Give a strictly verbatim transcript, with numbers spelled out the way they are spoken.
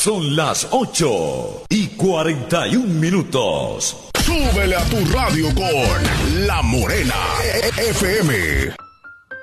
Son las ocho y cuarenta y un minutos. Súbele a tu radio con La Morena F M.